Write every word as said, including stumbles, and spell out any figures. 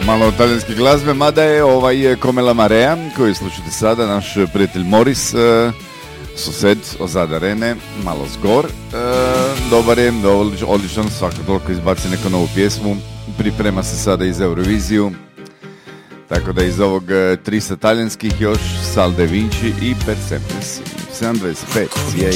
Malo talijanske glazbe, mada je ovaj Komela Marea, koji slušate sada, naš prijatelj Moris, uh, sosed ozad arene, malo zgor, uh, dobar je, odličan, svako toliko izbaci neku novu pjesmu, priprema se sada i za Euroviziju, tako da iz ovog uh, trista talijanskih još Sal De Vinci i Per Sempre Si, sedam dvadeset pet.